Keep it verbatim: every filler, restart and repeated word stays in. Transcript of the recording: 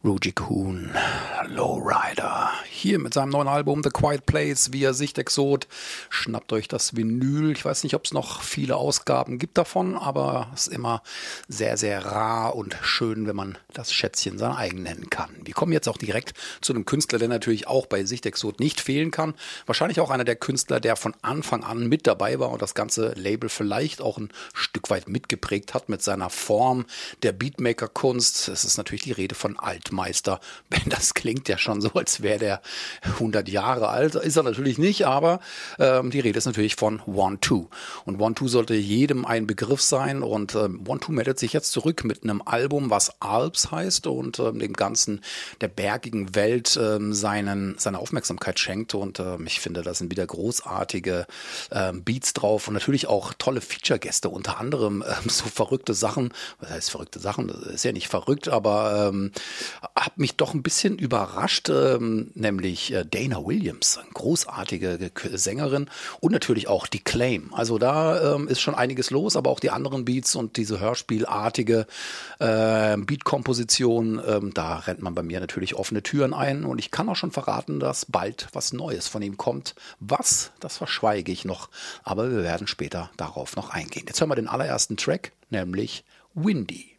Ruji Kuhn, Lowrider, hier mit seinem neuen Album The Quiet Place via Sichtexot. Schnappt euch das Vinyl. Ich weiß nicht, ob es noch viele Ausgaben gibt davon, aber es ist immer sehr, sehr rar und schön, wenn man das Schätzchen sein eigen nennen kann. Wir kommen jetzt auch direkt zu einem Künstler, der natürlich auch bei Sichtexot nicht fehlen kann. Wahrscheinlich auch einer der Künstler, der von Anfang an mit dabei war und das ganze Label vielleicht auch ein Stück weit mitgeprägt hat mit seiner Form der Beatmaker-Kunst. Es ist natürlich die Rede von Altmeister. Das klingt ja schon so, als wäre der hundert Jahre alt. Ist er natürlich nicht, aber ähm, die Rede ist natürlich von One Two. Und One Two sollte jedem ein Begriff sein. Und ähm, One Two meldet sich jetzt zurück mit einem Album, was Alps heißt und ähm, dem Ganzen der bergigen Welt ähm, seinen, seine Aufmerksamkeit schenkt. Und ähm, ich finde, da sind wieder großartige ähm, Beats drauf und natürlich auch tolle Feature-Gäste, unter anderem ähm, so verrückte Sachen. Was heißt verrückte Sachen? Das ist ja nicht verrückt, aber ähm, hat mich doch ein bisschen überrascht, ähm, nämlich äh, Dana Williams, eine großartige Sängerin und natürlich auch die Claim. Also da ähm, ist schon einiges los, aber auch die anderen Beats und diese hörspielartige äh, Beat-Komposition, ähm, da rennt man bei mir natürlich offene Türen ein und ich kann auch schon verraten, dass bald was Neues von ihm kommt. Was, das verschweige ich noch, aber wir werden später darauf noch eingehen. Jetzt hören wir den allerersten Track, nämlich Windy.